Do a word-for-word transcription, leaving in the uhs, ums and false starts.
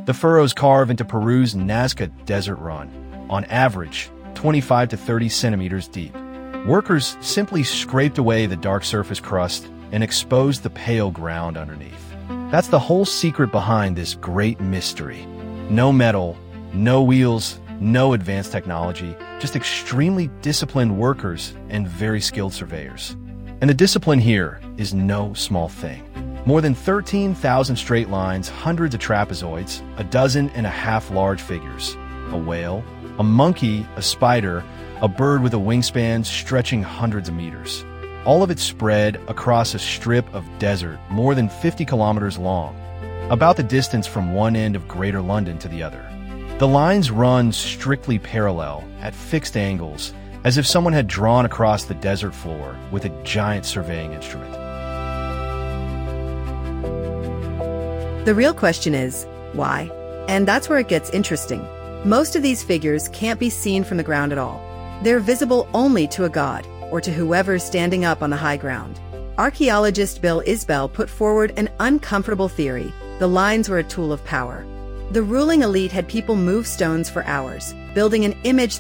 The furrows carve into Peru's Nazca Desert run, on average twenty-five to thirty centimeters deep. Workers simply scraped away the dark surface crust and exposed the pale ground underneath. That's the whole secret behind this great mystery. No metal, no wheels, no advanced technology, just extremely disciplined workers and very skilled surveyors. And the discipline here is no small thing. More than thirteen thousand straight lines, hundreds of trapezoids, a dozen and a half large figures, a whale, a monkey, a spider, a bird with a wingspan stretching hundreds of meters. All of it spread across a strip of desert more than fifty kilometers long, about the distance from one end of Greater London to the other. The lines run strictly parallel, at fixed angles, as if someone had drawn across the desert floor with a giant surveying instrument. The real question is, why? And that's where it gets interesting. Most of these figures can't be seen from the ground at all. They're visible only to a god, or to whoever's standing up on the high ground. Archaeologist Bill Isbell put forward an uncomfortable theory. The lines were a tool of power. The ruling elite had people move stones for hours, building an image